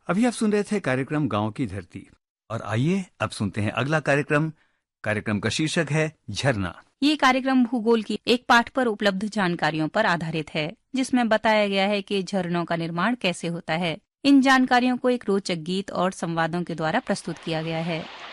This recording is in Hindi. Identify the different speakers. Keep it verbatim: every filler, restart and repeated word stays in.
Speaker 1: अभी आप सुन रहे थे कार्यक्रम गांव की धरती। और आइए अब सुनते हैं अगला कार्यक्रम। कार्यक्रम का शीर्षक है झरना।
Speaker 2: ये कार्यक्रम भूगोल की एक पाठ पर उपलब्ध जानकारियों पर आधारित है, जिसमें बताया गया है कि झरनों का निर्माण कैसे होता है। इन जानकारियों को एक रोचक गीत और संवादों के द्वारा प्रस्तुत किया गया है।